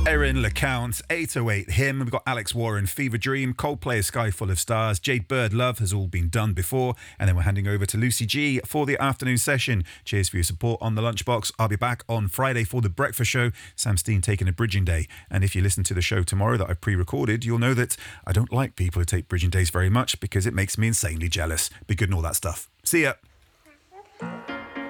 Erin LeCount, 808 Him. We've got Alex Warren, Fever Dream, Coldplay, A Sky Full of Stars, Jade Bird, Love has all been done before. And then we're handing over to Lucy G for the afternoon session. Cheers for your support on the lunchbox. I'll be back on Friday for the breakfast show. Sam Steen taking a bridging day. And if you listen to the show tomorrow that I've pre-recorded, you'll know that I don't like people who take bridging days very much because it makes me insanely jealous. Be good and all that stuff. See ya.